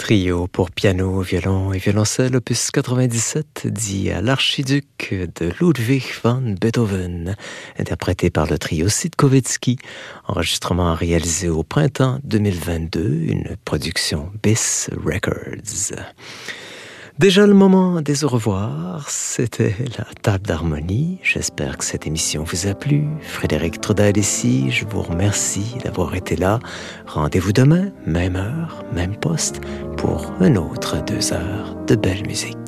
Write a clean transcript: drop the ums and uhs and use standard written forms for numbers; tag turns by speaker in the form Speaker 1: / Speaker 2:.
Speaker 1: Trio pour piano, violon et violoncelle, opus 97, dit à l'archiduc de Ludwig van Beethoven, interprété par le trio Sitkovetsky, enregistrement réalisé au printemps 2022, une production BIS Records. Déjà le moment des au revoir, c'était la table d'harmonie. J'espère que cette émission vous a plu. Frédéric Trudel ici, je vous remercie d'avoir été là. Rendez-vous demain, même heure, même poste, pour un autre 2 heures de belle musique.